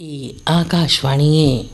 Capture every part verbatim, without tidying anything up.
ये आकाशवाणी है।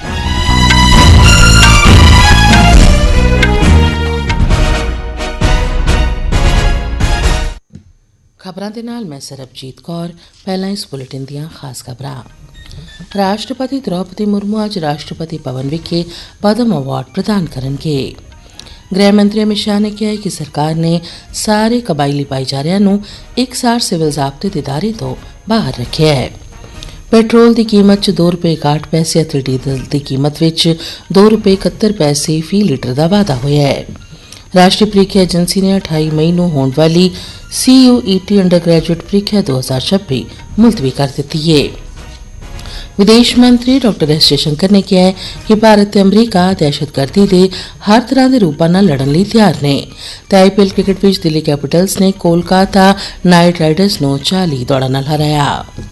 खबरां दे नाल मैं सरबजीत कौर। पहलां इस बुलेटिन दियां खास खबरां। राष्ट्रपति द्रौपदी मुर्मू अज राष्ट्रपति भवन विखे पद्म अवार्ड प्रदान करनगे। गृह मंत्री अमित शाह ने कहा है कि सरकार ने सारे कबायली भाईचारिਆਂ ਨੂੰ इकसार सिविल ਜ਼ਾਬਤੇ ਦੇ ਦਾਇਰੇ ਤੋਂ ਬਾਹਰ ਰੱਖਿਆ ਹੈ। ਪੈਟਰੋਲ ਦੀ ਕੀਮਤ 'ਚ ਦੋ ਰੁਪਏ ਇਕਾਹਠ ਪੈਸੇ ਅਤੇ ਡੀਜ਼ਲ ਦੀ ਕੀਮਤ ਵਿੱਚ ਦੋ ਰੁਪਏ ਇਕਹੱਤਰ ਪੈਸੇ ਫੀ ਲੀਟਰ ਦਾ ਵਾਧਾ ਹੋਇਆ ਹੈ। ਰਾਸ਼ਟਰੀ ਪ੍ਰੀਖਿਆ ਏਜੰਸੀ ਨੇ ਅਠਾਈ ਮਈ ਨੂੰ ਹੋਣ ਵਾਲੀ ਸੀ you E T under graduate ਪ੍ਰੀਖਿਆ दो हज़ार छब्बीस मुलतवी कर दी है। विदेश मंत्री डॉक्टर एस जयशंकर ने कहा है कि भारत ते अमरीका दहशतगर्दी के हर तरह के रूपों नाल लड़न लई तैयार ने। ते I P L cricket which Delhi Capitals ने कोलकाता नाइट राइडर्स नूं चालीस दौड़ां नाल हराया।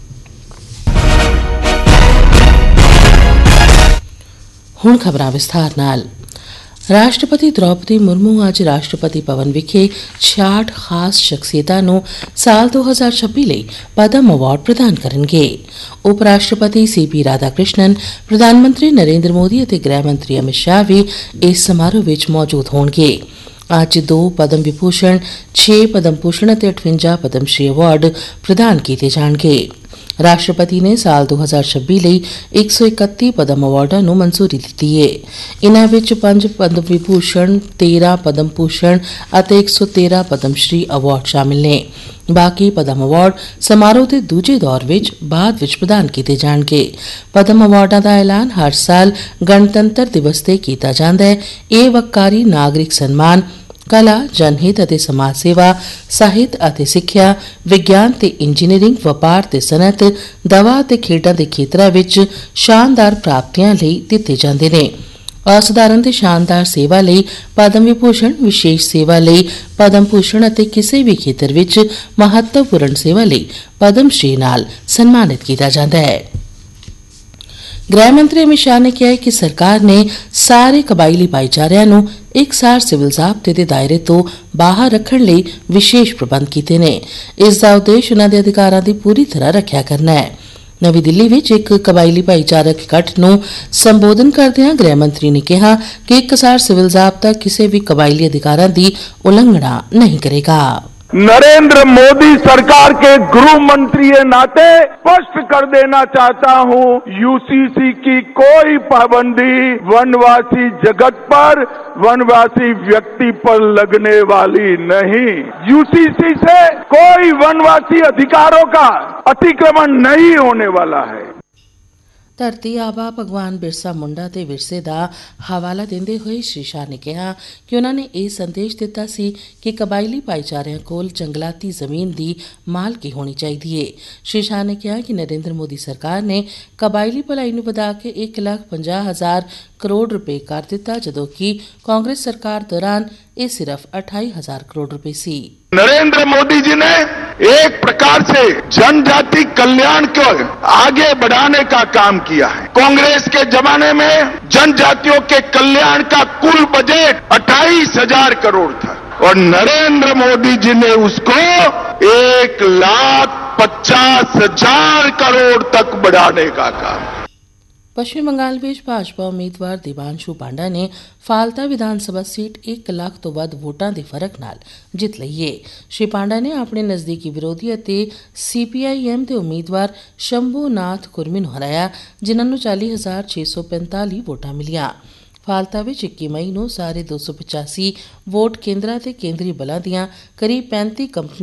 हुण खबरां विस्तार नाल। राष्ट्रपति द्रौपदी मुर्मू अज राष्ट्रपति भवन विखे छियासठ खास शख्सियतां नूं साल दो हज़ार छब्बीस लई पद्म अवार्ड प्रदान करनगे। उप राष्ट्रपति सी पी राधाकृष्णन, प्रधानमंत्री नरेंद्र मोदी और गृह मंत्री अमित शाह भी इस समारोह विच मौजूद होणगे। अज दो पद्म विभूषण, छे पद्म भूषण और अठवंजा पद्मश्री अवार्ड प्रदान किए जाणगे। राष्ट्रपति ने साल दो हज़ार छब्बीस लई एक सौ इकत्ती पद्म अवार्डां नूं मंजूरी दित्ती है। इन्हां विच पंज पद्म विभूषण, तेरह पद्म भूषण और एक सौ तेरह पद्मश्री अवार्ड शामिल ने। बाकी पद्म अवार्ड समारोह के दूजे दौर विच बाद विच प्रदान किए जाणगे। पद्म अवार्डां दा ऐलान हर साल गणतंत्र दिवस ते कीता जांदा है। यह वकारी नागरिक सम्मान, कला, जनहित ਅਤੇ समाज सेवा, ਸਾਹਿਤ ਅਤੇ ਸਿੱਖਿਆ, ਵਿਗਿਆਨ ਤੇ ਇੰਜੀਨੀਅਰਿੰਗ, ਵਪਾਰ ਤੇ ਸਨਅਤ, ਦਵਾ ਅਤੇ ਖੇਡਾਂ ਦੇ ਖੇਤਰਾਂ ਵਿੱਚ ਸ਼ਾਨਦਾਰ ਪ੍ਰਾਪਤੀਆਂ ਲਈ ਦਿੱਤੇ ਜਾਂਦੇ ਨੇ। ਅਸਾਧਾਰਨ ਤੇ ਸ਼ਾਨਦਾਰ ਸੇਵਾ ਲਈ ਪਦਮ ਵਿਭੂਸ਼ਣ, ਵਿਸ਼ੇਸ਼ ਸੇਵਾ ਲਈ ਪਦਮ ਭੂਸ਼ਣ ਅਤੇ ਕਿਸੇ ਵੀ ਖੇਤਰ ਵਿੱਚ ਮਹੱਤਵਪੂਰਨ ਸੇਵਾ ਲਈ ਪਦਮ ਸ਼੍ਰੀ ਨਾਲ ਸਨਮਾਨਿਤ ਕੀਤਾ ਜਾਂਦਾ ਹੈ। गृह मंत्री अमित शाह ने कहा है कि सरकार ने सारे कबायली भाईचारिਆਂ ਨੂੰ इकसार सिविल ਜ਼ਾਬਤੇ ਦੇ ਦਾਇਰੇ ਤੋਂ ਬਾਹਰ ਰੱਖਣ ਲਈ ਵਿਸ਼ੇਸ਼ ਪ੍ਰਬੰਧ ਕੀਤੇ ਨੇ। ਇਸ ਦਾ ਉਦੇਸ਼ ਉਨ੍ਹਾਂ ਦੇ ਅਧਿਕਾਰਾਂ ਦੀ ਪੂਰੀ ਤਰ੍ਹਾਂ ਰੱਖਿਆ ਕਰਨਾ ਹੈ। ਨਵੀਂ ਦਿੱਲੀ ਵਿੱਚ ਇੱਕ ਕਬਾਇਲੀ ਭਾਈਚਾਰਕ ਇਕੱਠ ਨੂੰ ਸੰਬੋਧਨ ਕਰਦਿਆਂ ਗ੍ਰਹਿ ਮੰਤਰੀ ਨੇ ਕਿਹਾ ਕਿ इकसार सिविल ਜ਼ਾਬਤਾ ਕਿਸੇ ਵੀ ਕਬਾਇਲੀ ਅਧਿਕਾਰਾਂ ਦੀ ਉਲੰਘਣਾ नहीं करेगा। नरेंद्र मोदी सरकार के गृह मंत्री के नाते स्पष्ट कर देना चाहता हूं, यूसीसी की कोई पाबंदी वनवासी जगत पर, वनवासी व्यक्ति पर लगने वाली नहीं। यूसीसी से कोई वनवासी अधिकारों का अतिक्रमण नहीं होने वाला है। धरती आबा भगवान बिरसा मुंडा ते विरसे का हवाला देंदे हुए श्री शाह ने कहा कि उन्होंने यह संदेश दिता सी कि कबायली भाईचारिਆਂ कोल जंगलाती जमीन की मालकी होनी चाहिए। श्री शाह ने कहा कि नरेंद्र मोदी सरकार ने कबायली भलाई नूं वधा के एक लाख पंजाह हज़ार करोड़ रुपए कर दिता, जदों कि कांग्रेस सरकार दौरान यह सिर्फ अठाई हजार करोड़ रुपए सी। नरेंद्र मोदी जी ने एक प्रकार से जनजाति कल्याण को आगे बढ़ाने का काम किया है। कांग्रेस के जमाने में जनजातियों के कल्याण का कुल बजट अट्ठाईस हजार करोड़ था और नरेंद्र मोदी जी ने उसको एक लाख पचास हजार करोड़ तक बढ़ाने का काम। पश्चिम बंगाल में भाजपा उम्मीदवार देवांशु पांडा ने फालता विधान सभा सीट एक लाख तो वध वोटां दे फर्क नाल जित लई है। श्री पांडा ने अपने नज़दीकी विरोधी अते सी पी आई एम के उम्मीदवार शंभूनाथ कुरमी नूं हराया, जिन्हां नूं चाली हज़ार छे सौ पैंताली वोटां मिलियां। फालता विच इक्की मई नूं सारे दो सौ पचासी वोट केंद्रां ते केंद्री बलां दियां करीब पैंती कंपनी